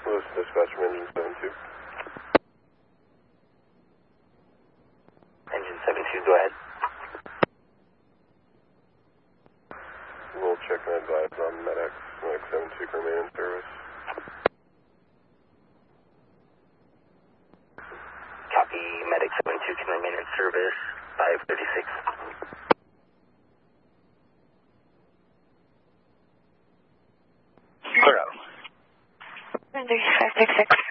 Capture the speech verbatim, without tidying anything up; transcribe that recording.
Lewis, dispatch from engine seven two. Engine seven two, go ahead. We'll check and advise on Medic, Medic seven two can remain in service. Copy, Medic seven two can remain in service, five thirty-six. Zero. five six six.